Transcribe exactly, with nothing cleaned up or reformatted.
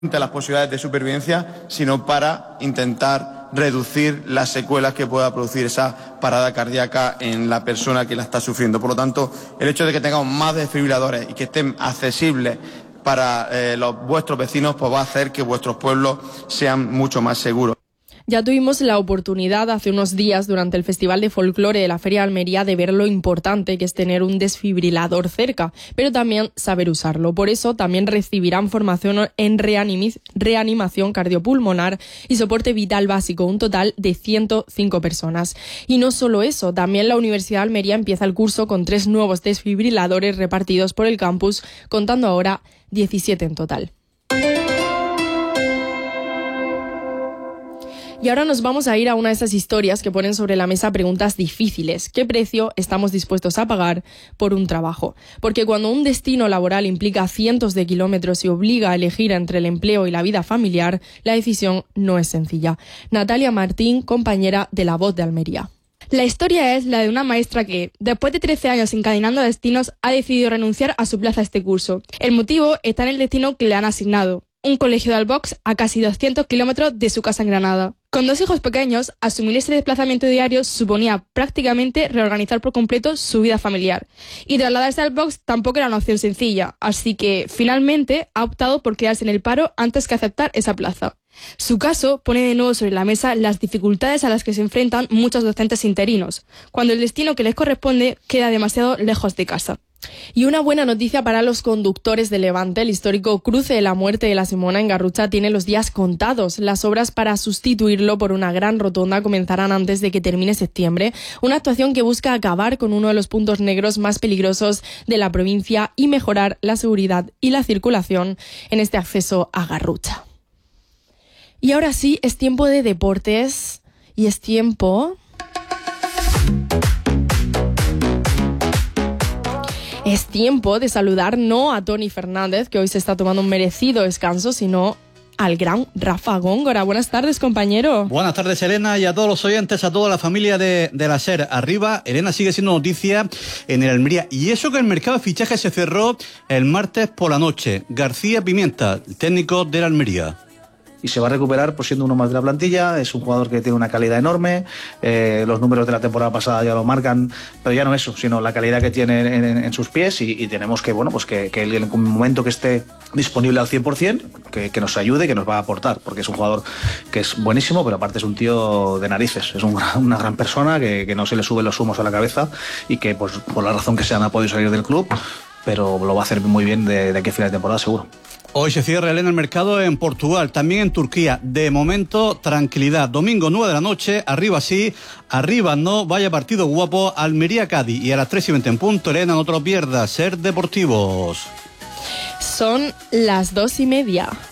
las posibilidades de supervivencia, sino para intentar reducir las secuelas que pueda producir esa parada cardíaca en la persona que la está sufriendo. Por lo tanto, el hecho de que tengamos más desfibriladores y que estén accesibles para eh, los, vuestros vecinos, pues va a hacer que vuestros pueblos sean mucho más seguros. Ya tuvimos la oportunidad hace unos días durante el Festival de Folclore de la Feria de Almería de ver lo importante que es tener un desfibrilador cerca, pero también saber usarlo. Por eso también recibirán formación en reanimación cardiopulmonar y soporte vital básico, un total de ciento cinco personas. Y no solo eso, también la Universidad de Almería empieza el curso con tres nuevos desfibriladores repartidos por el campus, contando ahora diecisiete en total. Y ahora nos vamos a ir a una de esas historias que ponen sobre la mesa preguntas difíciles. ¿Qué precio estamos dispuestos a pagar por un trabajo? Porque cuando un destino laboral implica cientos de kilómetros y obliga a elegir entre el empleo y la vida familiar, la decisión no es sencilla. Natalia Martín, compañera de La Voz de Almería. La historia es la de una maestra que, después de trece años encadenando destinos, ha decidido renunciar a su plaza este curso. El motivo está en el destino que le han asignado: un colegio de Albox a casi doscientos kilómetros de su casa en Granada. Con dos hijos pequeños, asumir ese desplazamiento diario suponía prácticamente reorganizar por completo su vida familiar. Y trasladarse a Albox tampoco era una opción sencilla, así que finalmente ha optado por quedarse en el paro antes que aceptar esa plaza. Su caso pone de nuevo sobre la mesa las dificultades a las que se enfrentan muchos docentes interinos, cuando el destino que les corresponde queda demasiado lejos de casa. Y una buena noticia para los conductores de Levante. El histórico cruce de la Muerte de la Simona en Garrucha tiene los días contados. Las obras para sustituirlo por una gran rotonda comenzarán antes de que termine septiembre. Una actuación que busca acabar con uno de los puntos negros más peligrosos de la provincia y mejorar la seguridad y la circulación en este acceso a Garrucha. Y ahora sí, es tiempo de deportes y es tiempo... Es tiempo de saludar no a Toni Fernández, que hoy se está tomando un merecido descanso, sino al gran Rafa Góngora. Buenas tardes, compañero. Buenas tardes, Elena, y a todos los oyentes, a toda la familia de, de la SER. Arriba, Elena, sigue siendo noticia en el Almería. Y eso que el mercado de fichajes se cerró el martes por la noche. García Pimienta, el técnico de la Almería. Y se va a recuperar pues siendo uno más de la plantilla. Es un jugador que tiene una calidad enorme, eh, los números de la temporada pasada ya lo marcan, pero ya no eso, sino la calidad que tiene en, en, en sus pies y, y tenemos que, bueno, pues que, que él en un momento que esté disponible al cien por ciento, que, que nos ayude, que nos va a aportar, porque es un jugador que es buenísimo, pero aparte es un tío de narices, es un, una gran persona que, que no se le suben los humos a la cabeza y que pues, por la razón que sea no ha podido salir del club, pero lo va a hacer muy bien de, de aquí a final de temporada seguro. Hoy se cierra, Elena, el mercado en Portugal, también en Turquía. De momento, tranquilidad. Domingo nueve de la noche, arriba sí, arriba no. Vaya partido guapo, Almería-Cádiz. Y a las tres y veinte en punto, Elena, no te lo pierdas. SER Deportivos. Son las dos y media.